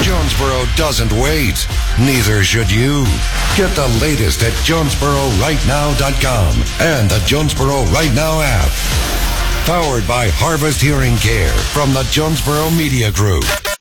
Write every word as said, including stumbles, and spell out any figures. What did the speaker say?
Jonesboro doesn't wait. Neither should you. Get the latest at Jonesboro Right Now dot com and the Jonesboro Right Now app. Powered by Harvest Hearing Care from the Jonesboro Media Group.